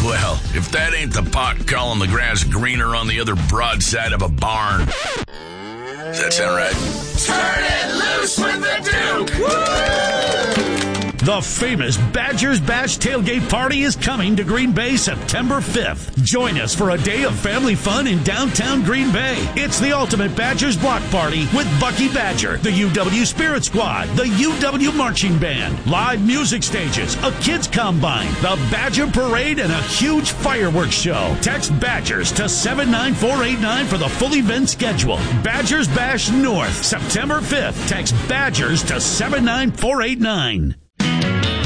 Well, if that ain't the pot calling the grass greener on the other broadside of a barn. Does that sound right? Turn it loose with the Duke! Woo! The famous Badgers Bash Tailgate Party is coming to Green Bay September 5th. Join us for a day of family fun in downtown Green Bay. It's the ultimate Badgers block party with Bucky Badger, the UW Spirit Squad, the UW Marching Band, live music stages, a kids combine, the Badger Parade, and a huge fireworks show. Text Badgers to 79489 for the full event schedule. Badgers Bash North, September 5th. Text Badgers to 79489.